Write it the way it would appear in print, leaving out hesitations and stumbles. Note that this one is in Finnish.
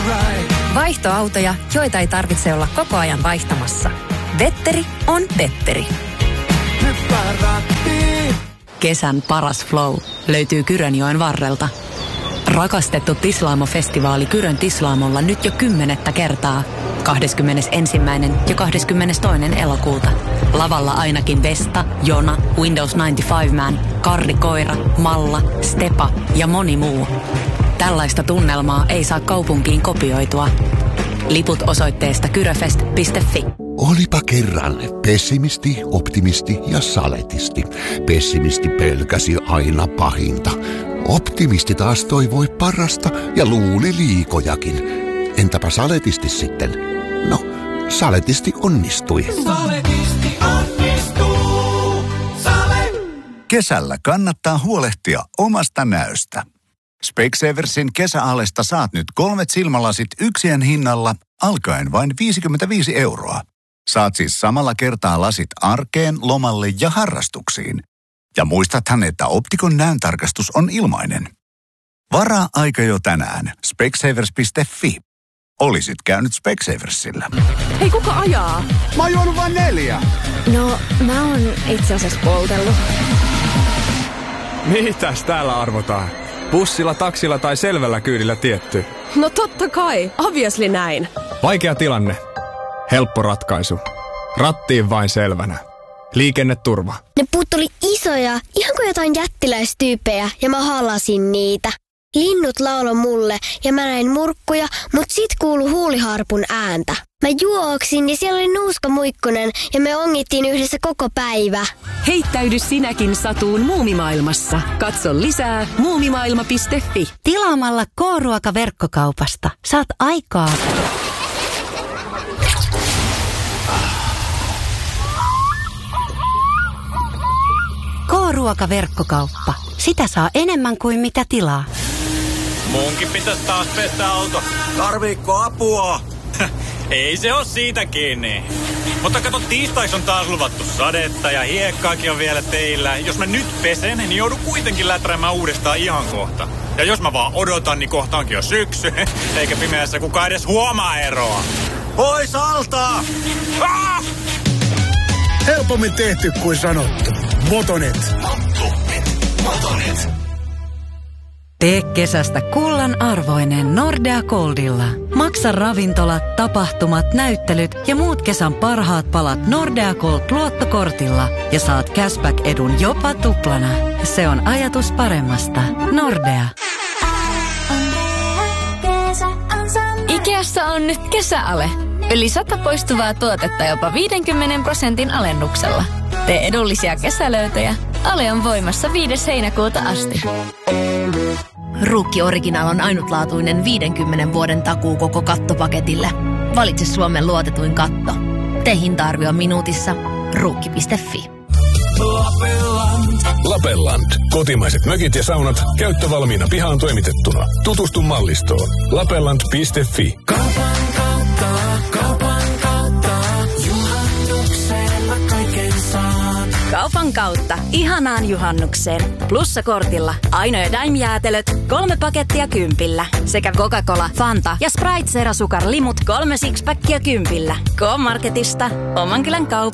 Vaihtoautoja, joita ei tarvitse olla koko ajan vaihtamassa. Vetteri on Vetteri. Kesän paras flow löytyy Kyrönjoen varrelta. Rakastettu Tislaamo-festivaali Kyrön Tislaamolla nyt jo 10. kertaa. 21. ja 22. elokuuta. Lavalla ainakin Vesta, Jona, Windows 95 Man, Karri Koira, Malla, Stepa ja moni muu. Tällaista tunnelmaa ei saa kaupunkiin kopioitua. Liput osoitteesta kyröfest.fi. Olipa kerran pessimisti, optimisti ja saletisti. Pessimisti pelkäsi aina pahinta. Optimisti taas toivoi parasta ja luuli liikojakin. Entäpä saletisti sitten? No, saletisti onnistui. Saletisti onnistuu. Kesällä kannattaa huolehtia omasta näöstä. Specsaversin kesäalesta saat nyt 3 silmälasit yksien hinnalla alkaen vain 55 €. Saat siis samalla kertaa lasit arkeen, lomalle ja harrastuksiin. Ja muistathan, että Optikon näöntarkastus on ilmainen. Varaa aika jo tänään. Specsavers.fi. Olisit käynyt Specsaversilla. Hei, kuka ajaa? Mä oon juonut vain 4. No, mä oon itse asiassa poltellut. Mitäs täällä arvotaan? Bussilla, taksilla tai selvällä kyydillä tietty? No totta kai, obviously näin. Vaikea tilanne. Helppo ratkaisu. Rattiin vain selvänä. Liikenneturva. Ne puut oli isoja, ihan kuin jotain jättiläistyyppejä, ja mä halasin niitä. Linnut lauloi mulle, ja mä näin murkkuja, mut sit kuului huuliharpun ääntä. Mä juoksin, ja siellä oli Nuuska Muikkunen, ja me ongittiin yhdessä koko päivä. Heittäydy sinäkin satuun muumimaailmassa. Katso lisää muumimaailma.fi. Tilaamalla K-ruoka-verkkokaupasta saat aikaa. K-ruoka-verkkokauppa. Sitä saa enemmän kuin mitä tilaa. Munkin pitäisi taas pestä auto. Tarviikko apua? Ei se oo siitä kiinni. Mutta kato, tiistaiksi on taas luvattu sadetta ja hiekkaakin on vielä teillä. Jos mä nyt pesen, niin joudun kuitenkin läträämään uudestaan ihan kohta. Ja jos mä vaan odotan, niin kohta onkin jo syksy. Eikä pimeässä kukaan edes huomaa eroa. Pois alta! Ah! Helpommin tehty kuin sanottu. Motonet. Motonet. Tee kesästä kullan arvoinen Nordea Goldilla. Maksa ravintolat, tapahtumat, näyttelyt ja muut kesän parhaat palat Nordea Gold luottokortilla ja saat cashback-edun jopa tuplana. Se on ajatus paremmasta. Nordea. Ikeassa on nyt kesäale. Yli 100 poistuvaa tuotetta jopa 50% alennuksella. Tee edullisia kesälöytöjä. Ale on voimassa 5. heinäkuuta asti. Ruukki Original on ainutlaatuinen 50 vuoden takuu koko kattopaketille. Valitse Suomen luotetuin katto. Tee hinta-arvio minuutissa. Ruukki.fi. Lapelland. Kotimaiset mökit ja saunat käyttövalmiina pihaan toimitettuna. Tutustu mallistoon. Lapelland.fi. Kaupan kautta. Ihanaan juhannukseen. Plussa-kortilla. Aino ja Daim-jäätelöt. 3 pakettia 10. Sekä Coca-Cola, Fanta ja Sprite Zero Sukar Limut 3 sixpackia 10. K-Marketista. Oman kylän kaupan.